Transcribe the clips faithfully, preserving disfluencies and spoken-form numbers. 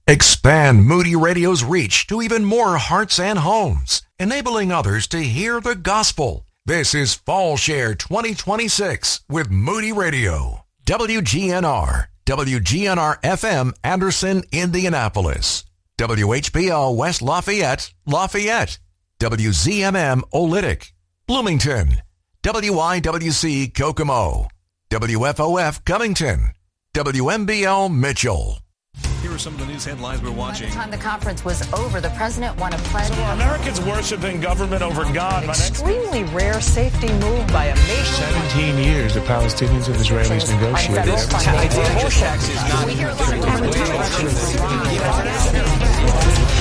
Expand Moody Radio's reach to even more hearts and homes, enabling others to hear the gospel. This is Fall Share twenty twenty-six with Moody Radio. W G N R, W G N R F M, Anderson, Indianapolis. W H B O West Lafayette, Lafayette. W Z M M Olytic, Bloomington. W I W C Kokomo. W F O F Covington. W M B L Mitchell. Here are some of the news headlines we're watching. By the time the conference was over, the president won a pledge. So are Americans worshiping government over God? An extremely rare safety move by a major... seventeen years the Palestinians and Israelis negotiated. We hear a lot of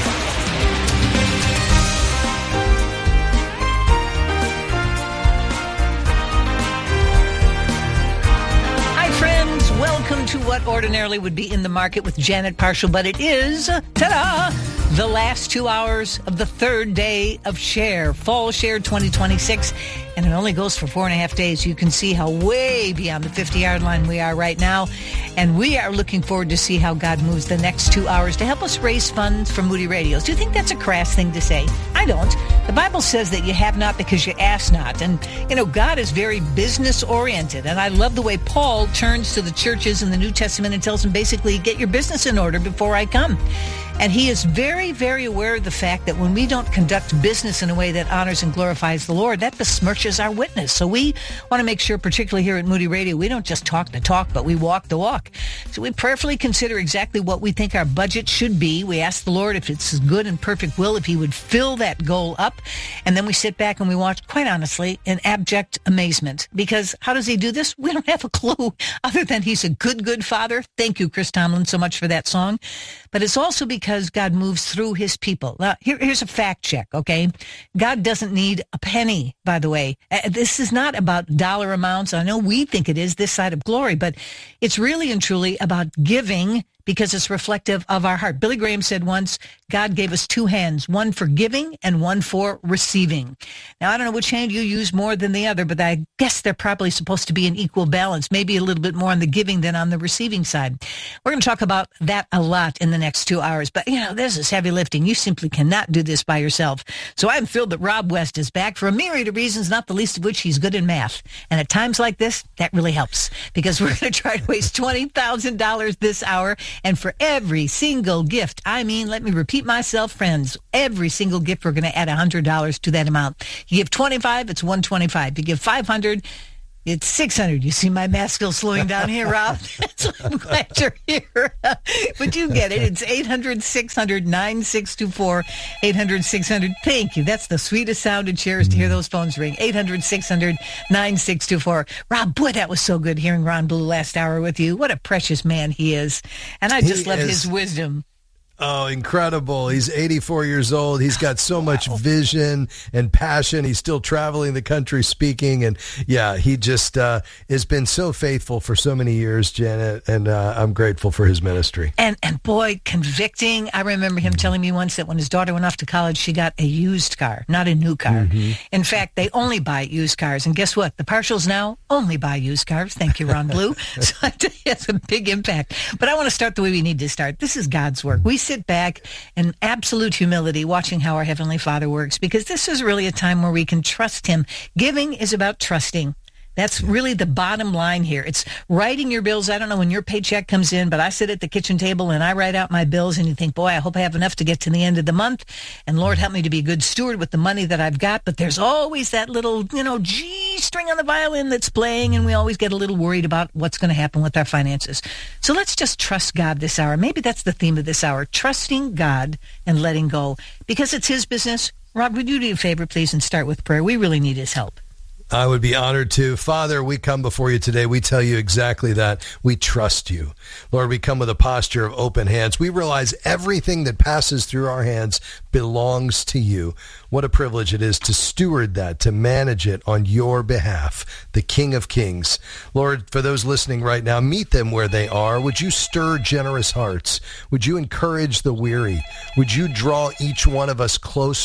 Welcome to what ordinarily would be in the market with Janet Parshall, but it is, ta-da, the last two hours of the third day of Share, Fall Share twenty twenty-six, and it only goes for four and a half days. You can see how way beyond the fifty-yard line we are right now, and we are looking forward to see how God moves the next two hours to help us raise funds for Moody Radios. Do you think that's a crass thing to say? I don't. The Bible says that you have not because you ask not, and, you know, God is very business-oriented, and I love the way Paul turns to the churches in the New Testament and tells them basically, get your business in order before I come. And he is very, very aware of the fact that when we don't conduct business in a way that honors and glorifies the Lord, that besmirches our witness. So we want to make sure, particularly here at Moody Radio, we don't just talk the talk, but we walk the walk. So we prayerfully consider exactly what we think our budget should be. We ask the Lord if it's his good and perfect will, if he would fill that goal up. And then we sit back and we watch, quite honestly, in abject amazement. Because how does he do this? We don't have a clue other than he's a good, good father. Thank you, Chris Tomlin, so much for that song. But it's also because God moves through his people. Now, here, here's a fact check, okay? God doesn't need a penny, by the way. Uh, this is not about dollar amounts. I know we think it is this side of glory, but it's really and truly about giving because it's reflective of our heart. Billy Graham said once, God gave us two hands, one for giving and one for receiving. Now, I don't know which hand you use more than the other, but I guess they're probably supposed to be an equal balance, maybe a little bit more on the giving than on the receiving side. We're going to talk about that a lot in the next two hours, but, you know, this is heavy lifting. You simply cannot do this by yourself. So I'm thrilled that Rob West is back for a myriad of reasons, not the least of which he's good in math. And at times like this, that really helps because we're going to try to waste twenty thousand dollars this hour. And for every single gift, I mean, let me repeat myself, friends, every single gift, we're going to add one hundred dollars to that amount. You give twenty-five, it's one hundred twenty-five dollars. You give five hundred dollars, it's six hundred dollars. You see my math skills slowing down here, Rob? So I'm glad you're here. But you get it. It's eight hundred, six hundred, nine six two four, eight hundred, six hundred. Thank you. That's the sweetest sound in chairs to hear those phones ring. eight hundred, six hundred, nine six two four. Rob, boy, that was so good hearing Ron Blue last hour with you. What a precious man he is. And I just he love is. his wisdom. Oh, incredible. He's eighty-four years old. He's got so much wow. vision and passion. He's still traveling the country speaking. And, yeah, he just uh, has been so faithful for so many years, Janet, and uh, I'm grateful for his ministry. And, and boy, convicting. I remember him telling me once that when his daughter went off to college, she got a used car, not a new car. Mm-hmm. In fact, they only buy used cars. And guess what? The Parshalls now only buy used cars. Thank you, Ron Blue. So I tell you, it's a big impact. But I want to start the way we need to start. This is God's work. We sit back in absolute humility watching how our Heavenly Father works because this is really a time where we can trust him. Giving is about trusting. That's really the bottom line here. It's writing your bills. I don't know when your paycheck comes in, but I sit at the kitchen table and I write out my bills and you think, boy, I hope I have enough to get to the end of the month. And Lord, help me to be a good steward with the money that I've got. But there's always that little, you know, G string on the violin that's playing. And we always get a little worried about what's going to happen with our finances. So let's just trust God this hour. Maybe that's the theme of this hour, trusting God and letting go because it's his business. Rob, would you do a favor, please, and start with prayer? We really need his help. I would be honored to. Father, we come before you today. We tell you exactly that. We trust you. Lord, we come with a posture of open hands. We realize everything that passes through our hands belongs to you. What a privilege it is to steward that, to manage it on your behalf, the King of Kings. Lord, for those listening right now, meet them where they are. Would you stir generous hearts? Would you encourage the weary? Would you draw each one of us closer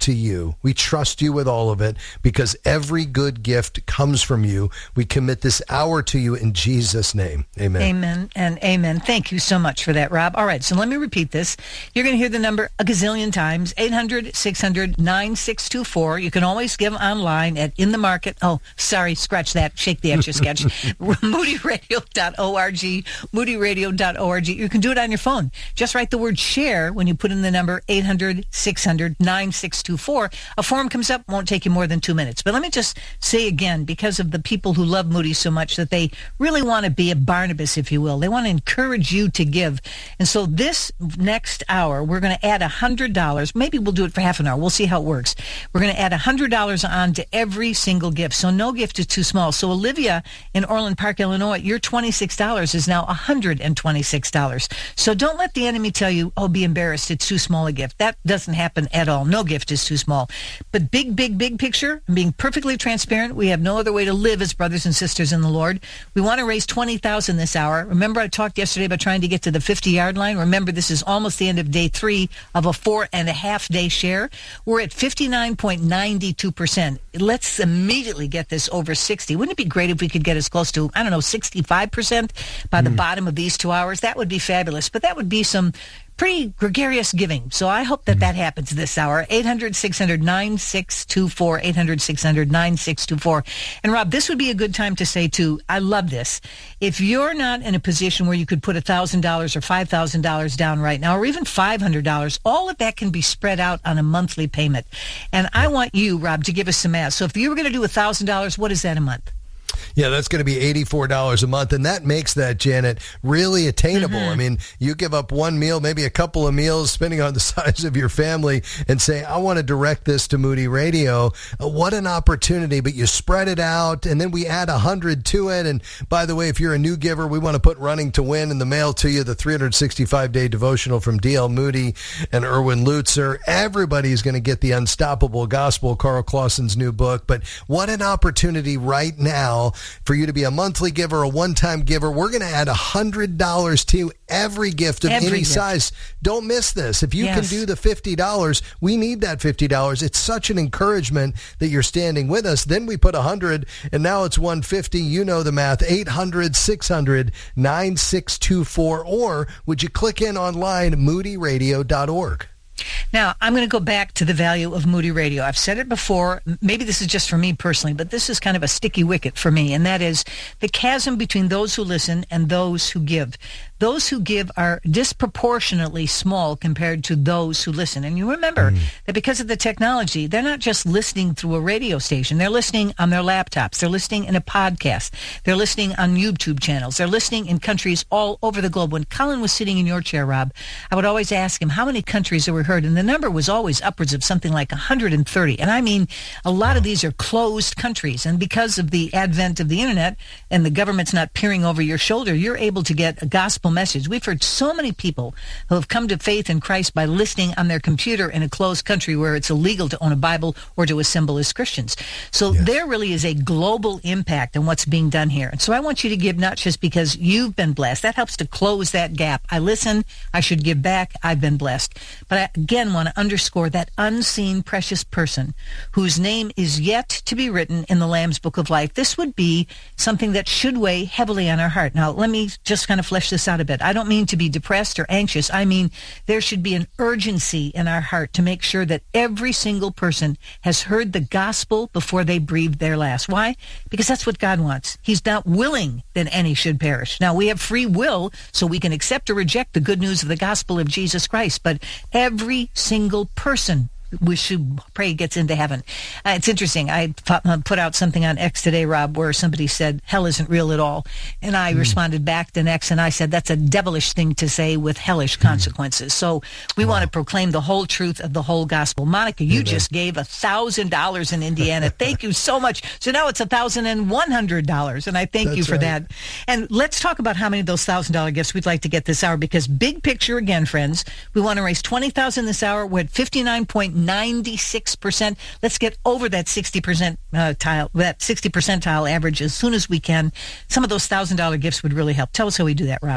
to you. We trust you with all of it because every good gift comes from you. We commit this hour to you in Jesus' name. Amen. Amen and amen. Thank you so much for that, Rob. All right, so let me repeat this. You're going to hear the number a gazillion times, eight hundred, six hundred, nine six two four. You can always give online at In the Market. Oh, sorry, scratch that. Shake the Etch-a-Sketch. moody radio dot org, moody radio dot org. You can do it on your phone. Just write the word share when you put in the number eight hundred, six hundred, nine six two four. A form comes up, won't take you more than two minutes. But let me just say again, because of the people who love Moody so much, that they really want to be a Barnabas, if you will. They want to encourage you to give. And so this next hour, we're going to add one hundred dollars. Maybe we'll do it for half an hour. We'll see how it works. We're going to add one hundred dollars on to every single gift. So no gift is too small. So Olivia in Orland Park, Illinois, your twenty-six dollars is now one hundred twenty-six dollars. So don't let the enemy tell you, oh, be embarrassed, it's too small a gift. That doesn't happen at all. No gift is too small. But big, big, big picture, and being perfectly transparent, we have no other way to live as brothers and sisters in the Lord. We want to raise twenty thousand dollars this hour. Remember, I talked yesterday about trying to get to the fifty-yard line. Remember, this is almost the end of day three of a four and a half day share. We're at fifty-nine point nine two percent. Let's immediately get this over sixty. Wouldn't it be great if we could get as close to, I don't know, sixty-five percent by the mm. bottom of these two hours? That would be fabulous. But that would be some pretty gregarious giving. So I hope that that happens this hour. eight hundred, six hundred, nine six two four, eight hundred, six hundred, nine six two four. And Rob, this would be a good time to say, too, I love this. If you're not in a position where you could put one thousand dollars or five thousand dollars down right now, or even five hundred dollars, all of that can be spread out on a monthly payment. And I want you, Rob, to give us some math. So if you were going to do one thousand dollars, what is that a month? Yeah, that's going to be eighty-four dollars a month, and that makes that, Janet, really attainable. Mm-hmm. I mean, you give up one meal, maybe a couple of meals, depending on the size of your family, and say, I want to direct this to Moody Radio. Uh, what an opportunity, but you spread it out, and then we add one hundred to it. And by the way, if you're a new giver, we want to put Running to Win in the mail to you, the three hundred sixty-five day devotional from D L Moody and Erwin Lutzer. Everybody's going to get the Unstoppable Gospel, Carl Clausen's new book. But what an opportunity right now for you to be a monthly giver, a one-time giver. We're going to add one hundred dollars to every gift of every any gift. size. Don't miss this. If you yes. can do the fifty dollars, we need that fifty dollars. It's such an encouragement that you're standing with us. Then we put one hundred, and now it's one hundred fifty. You know the math. eight hundred, six hundred, nine six two four. Or would you click in online, moody radio dot org? Now, I'm going to go back to the value of Moody Radio. I've said it before. Maybe this is just for me personally, but this is kind of a sticky wicket for me, and that is the chasm between those who listen and those who give. Those who give are disproportionately small compared to those who listen. And you remember mm. that because of the technology, they're not just listening through a radio station. They're listening on their laptops. They're listening in a podcast. They're listening on YouTube channels. They're listening in countries all over the globe. When Colin was sitting in your chair, Rob, I would always ask him how many countries there were heard, and the number was always upwards of something like one hundred thirty. And I mean, a lot of these are closed countries. And because of the advent of the internet and the government's not peering over your shoulder, you're able to get a gospel message. We've heard so many people who have come to faith in Christ by listening on their computer in a closed country where it's illegal to own a Bible or to assemble as Christians. So yes. there really is a global impact on what's being done here. And so I want you to give not just because you've been blessed. That helps to close that gap. I listen. I should give back. I've been blessed. But I again want to underscore that unseen precious person whose name is yet to be written in the Lamb's Book of Life. This would be something that should weigh heavily on our heart. Now, let me just kind of flesh this out a bit. I don't mean to be depressed or anxious. I mean there should be an urgency in our heart to make sure that every single person has heard the gospel before they breathe their last. Why? Because that's what God wants. He's not willing that any should perish. Now, we have free will, so we can accept or reject the good news of the gospel of Jesus Christ, but every single person we should pray gets into heaven. Uh, it's interesting. I put out something on X today, Rob, where somebody said hell isn't real at all. And I mm. responded back to X and I said, that's a devilish thing to say with hellish consequences. Mm. So we wow. want to proclaim the whole truth of the whole gospel. Monica, you Amen. just gave one thousand dollars in Indiana. Thank you so much. So now it's one thousand one hundred dollars. And I thank that's you for right. that. And let's talk about how many of those one thousand dollars gifts we'd like to get this hour, because big picture again, friends, we want to raise twenty thousand dollars this hour. We're at fifty-nine point nine six percent. Let's get over that sixty percent uh, tile, that sixty percentile average as soon as we can. Some of those one thousand dollars gifts would really help. Tell us how we do that, Rob.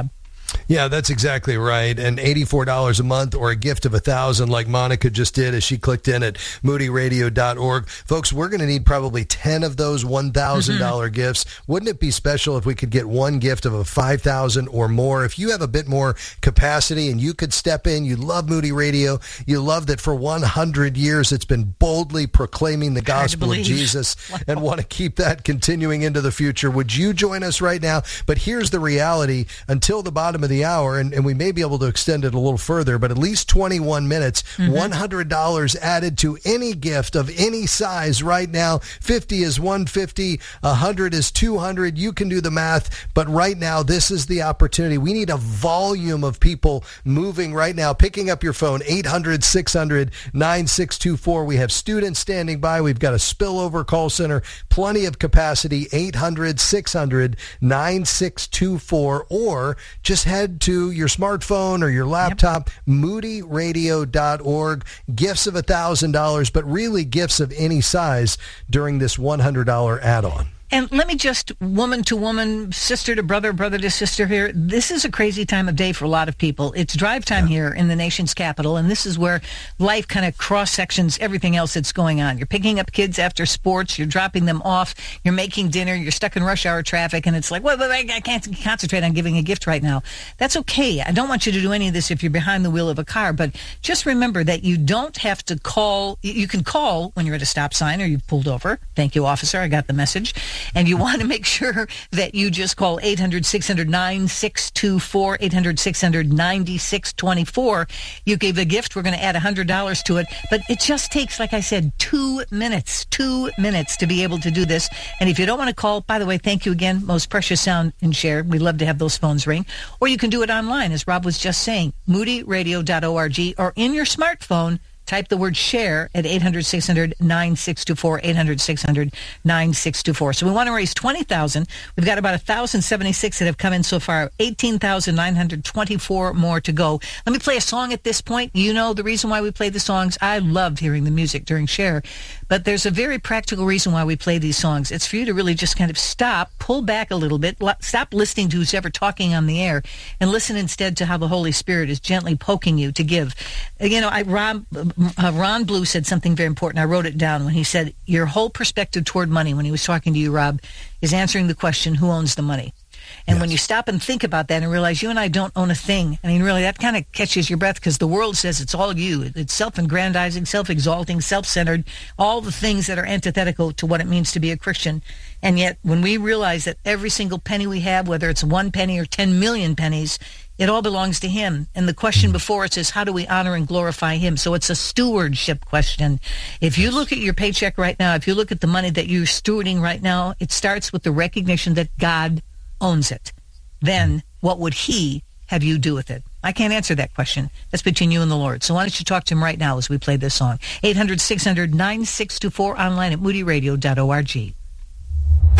Yeah, that's exactly right. And eighty-four dollars a month or a gift of one thousand dollars like Monica just did as she clicked in at moody radio dot org. Folks, we're going to need probably ten of those one thousand dollars mm-hmm. gifts. Wouldn't it be special if we could get one gift of a five thousand dollars or more? If you have a bit more capacity and you could step in, you love Moody Radio, you love that for one hundred years it's been boldly proclaiming the gospel of Jesus wow. and want to keep that continuing into the future, would you join us right now? But here's the reality. Until the bottom of the hour, and, and we may be able to extend it a little further, but at least twenty-one minutes, mm-hmm. one hundred dollars added to any gift of any size right now. fifty is one hundred fifty, one hundred is two hundred. You can do the math, but right now, this is the opportunity. We need a volume of people moving right now, picking up your phone, eight hundred, six hundred, nine six two four. We have students standing by. We've got a spillover call center, plenty of capacity, eight hundred, six hundred, nine six two four, or just head to your smartphone or your laptop, yep. moody radio dot org. Gifts of one thousand dollars, but really gifts of any size during this one hundred dollars add-on. And let me just, woman to woman, sister to brother, brother to sister here, this is a crazy time of day for a lot of people. It's drive time yeah. here in the nation's capital, and this is where life kind of cross-sections everything else that's going on. You're picking up kids after sports, you're dropping them off, you're making dinner, you're stuck in rush hour traffic, and it's like, wait, wait, wait, I can't concentrate on giving a gift right now. That's okay. I don't want you to do any of this if you're behind the wheel of a car, but just remember that you don't have to call. You can call when you're at a stop sign or you've pulled over. Thank you, officer. I got the message. And you want to make sure that you just call eight hundred, six hundred, nine six two four, eight hundred, six hundred, nine six two four. You gave a gift. We're going to add one hundred dollars to it. But it just takes, like I said, two minutes, two minutes to be able to do this. And if you don't want to call, by the way, thank you again. Most precious sound and share. We love to have those phones ring. Or you can do it online, as Rob was just saying, moody radio dot org, or in your smartphone, type the word share at eight hundred, six hundred, nine six two four, eight hundred, six hundred, nine six two four. So we want to raise twenty thousand dollars. We've got about one thousand seventy-six that have come in so far, eighteen thousand nine hundred twenty-four more to go. Let me play a song at this point. You know the reason why we play the songs. I love hearing the music during Share, but there's a very practical reason why we play these songs. It's for you to really just kind of stop, pull back a little bit, stop listening to who's ever talking on the air, and listen instead to how the Holy Spirit is gently poking you to give. You know, I, Rob... Uh, Ron Blue said something very important. I wrote it down when he said, your whole perspective toward money, when he was talking to you, Rob, is answering the question, who owns the money? And yes. when you stop and think about that and realize you and I don't own a thing, I mean, really, that kind of catches your breath, because the world says it's all you. It's self-aggrandizing, self-exalting, self-centered, all the things that are antithetical to what it means to be a Christian. And yet, when we realize that every single penny we have, whether it's one penny or ten million pennies, it all belongs to him. And the question before us is, how do we honor and glorify him? So it's a stewardship question. If you look at your paycheck right now, if you look at the money that you're stewarding right now, it starts with the recognition that God owns it. Then what would he have you do with it? I can't answer that question. That's between you and the Lord. So why don't you talk to him right now as we play this song? eight hundred, six hundred, nine six two four, online at moody radio dot org.